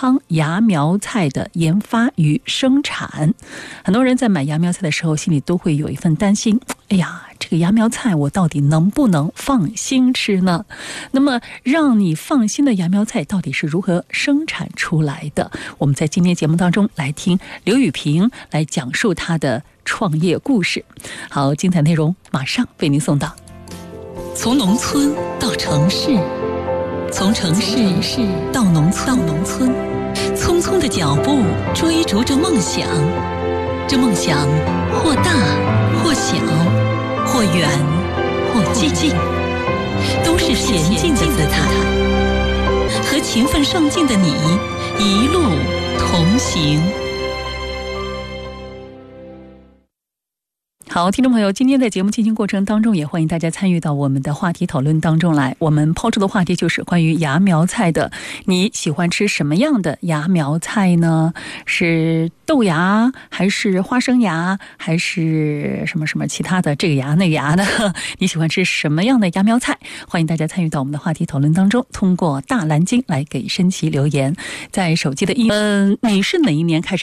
康芽苗菜的研发与生产。很多人在买芽苗菜的时候，心里都会有一份担心，哎呀，这个芽苗菜我到底能不能放心吃呢？那么让你放心的芽苗菜到底是如何生产出来的？我们在今天节目当中来听刘雨萍来讲述她的创业故事。好，精彩内容马上为您送到。从农村到城市，从城市到农村，匆匆的脚步追逐着梦想，这梦想或大或小，或远或近，都是前进的姿态，和勤奋上进的你一路同行。好，听众朋友，今天在节目进行过程当中，也欢迎大家参与到我们的话题讨论当中来。我们抛出的话题就是关于芽苗菜的，你喜欢吃什么样的芽苗菜呢？是豆芽，还是花生芽，还是什么其他的这个芽那个芽呢？你喜欢吃什么样的芽苗菜？欢迎大家参与到我们的话题讨论当中，通过大蓝鲸来给申奇留言，在手机的你是哪一年开始